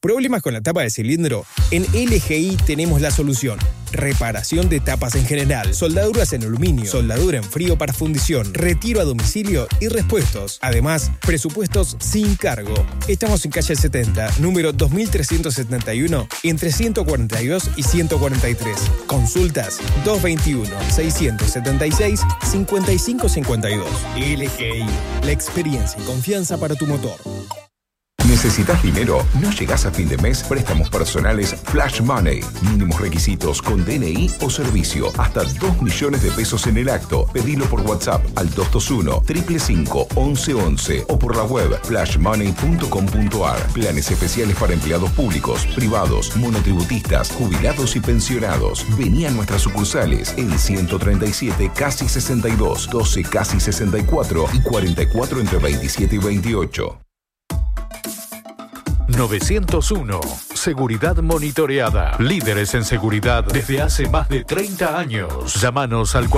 ¿Problemas con la tapa de cilindro? En LGI tenemos la solución. Reparación de tapas en general, soldaduras en aluminio, soldadura en frío para fundición, retiro a domicilio y repuestos. Además, presupuestos sin cargo. Estamos en calle 70, número 2371, entre 142 y 143. Consultas 221-676-5552. LGI, la experiencia y confianza para tu motor. ¿Necesitas dinero? ¿No llegás a fin de mes? Préstamos personales Flash Money. Mínimos requisitos con DNI o servicio. Hasta 2 millones de pesos en el acto. Pedilo por WhatsApp al 221-555-1111 o por la web flashmoney.com.ar. Planes especiales para empleados públicos, privados, monotributistas, jubilados y pensionados. Vení a nuestras sucursales en 137 casi 62, 12 casi 64 y 44 entre 27 y 28. 901. Seguridad monitoreada. Líderes en seguridad desde hace más de 30 años. Llámanos al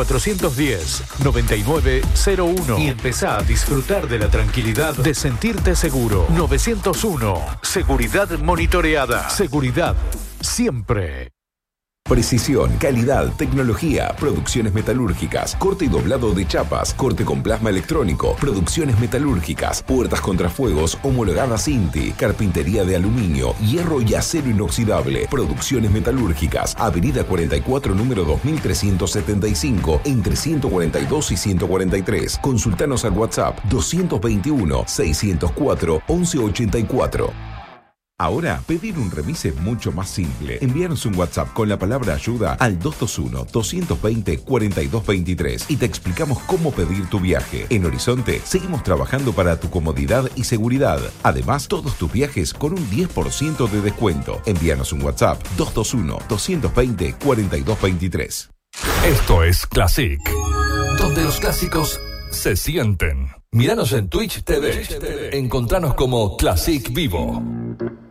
410-9901 y empezá a disfrutar de la tranquilidad de sentirte seguro. 901. Seguridad monitoreada. Seguridad siempre. Precisión, calidad, tecnología, producciones metalúrgicas, corte y doblado de chapas, corte con plasma electrónico, producciones metalúrgicas, puertas contrafuegos homologadas INTI, carpintería de aluminio, hierro y acero inoxidable, producciones metalúrgicas, Avenida 44, número 2375, entre 142 y 143. Consultanos al WhatsApp 221-604-1184. Ahora, pedir un remis es mucho más simple. Envíanos un WhatsApp con la palabra ayuda al 221-220-4223 y te explicamos cómo pedir tu viaje. En Horizonte, seguimos trabajando para tu comodidad y seguridad. Además, todos tus viajes con un 10% de descuento. Envíanos un WhatsApp 221-220-4223. Esto es Classic, donde los clásicos se sienten. Míranos en Twitch TV. Encontranos como Classic Vivo.